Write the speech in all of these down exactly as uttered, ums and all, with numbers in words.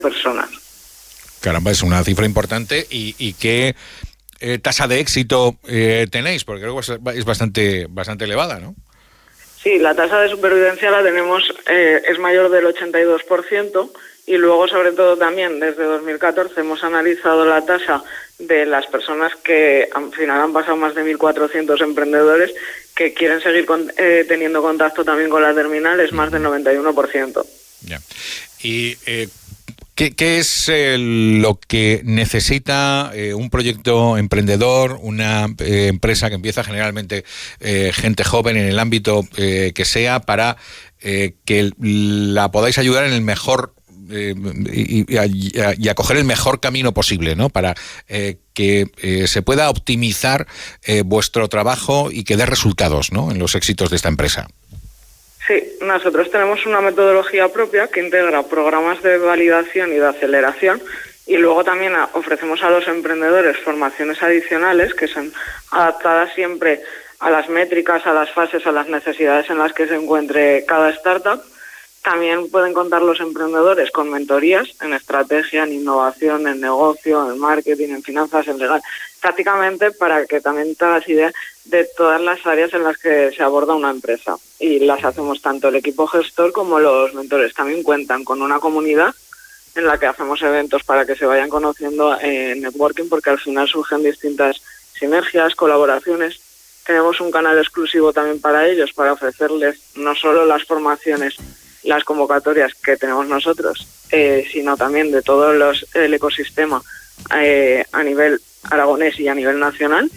personas. Caramba, es una cifra importante. ¿Y, y qué eh, tasa de éxito eh, tenéis? Porque creo que es bastante, bastante elevada, ¿no? Sí, la tasa de supervivencia la tenemos, eh, es mayor del ochenta y dos por ciento, y luego, sobre todo, también desde dos mil catorce hemos analizado la tasa de las personas que al final han pasado más de mil cuatrocientos emprendedores que quieren seguir con, eh, teniendo contacto también con la terminal, es más del noventa y uno por ciento. Ya. Y eh, ¿qué, ¿qué es eh, lo que necesita eh, un proyecto emprendedor, una eh, empresa que empieza generalmente eh, gente joven en el ámbito eh, que sea, para eh, que la podáis ayudar en el mejor eh, y, y, a, y a coger el mejor camino posible, ¿no? Para eh, que eh, se pueda optimizar eh, vuestro trabajo y que dé resultados, ¿no?, en los éxitos de esta empresa? Sí, nosotros tenemos una metodología propia que integra programas de validación y de aceleración, y luego también ofrecemos a los emprendedores formaciones adicionales que son adaptadas siempre a las métricas, a las fases, a las necesidades en las que se encuentre cada startup. También pueden contar los emprendedores con mentorías en estrategia, en innovación, en negocio, en marketing, en finanzas, en legal, prácticamente para que también te hagas idea de todas las áreas en las que se aborda una empresa. Y las hacemos tanto el equipo gestor como los mentores. También cuentan con una comunidad en la que hacemos eventos para que se vayan conociendo en networking, porque al final surgen distintas sinergias, colaboraciones. Tenemos un canal exclusivo también para ellos, para ofrecerles no solo las formaciones, las convocatorias que tenemos nosotros, eh, sino también de todo los, el ecosistema eh, a nivel aragonés y a nivel nacional.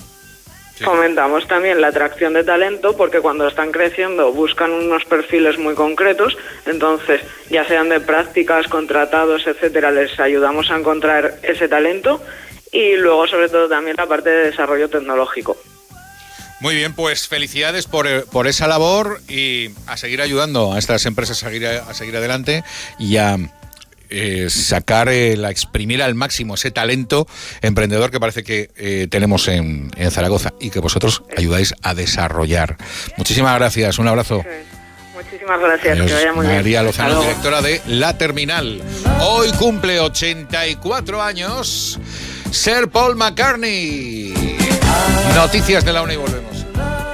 Sí. Fomentamos también la atracción de talento, porque cuando están creciendo buscan unos perfiles muy concretos, entonces ya sean de prácticas, contratados, etcétera, les ayudamos a encontrar ese talento, y luego sobre todo también la parte de desarrollo tecnológico. Muy bien, pues felicidades por, por esa labor, y a seguir ayudando a estas empresas a seguir, a seguir adelante y a eh, sacar, eh, a exprimir al máximo ese talento emprendedor que parece que eh, tenemos en, en Zaragoza y que vosotros ayudáis a desarrollar. Muchísimas gracias, un abrazo. Muchísimas gracias. Adiós. Que vaya muy bien. María Lozano, directora de La Terminal. Hoy cumple ochenta y cuatro años Sir Paul McCartney. Noticias de la una y volvemos.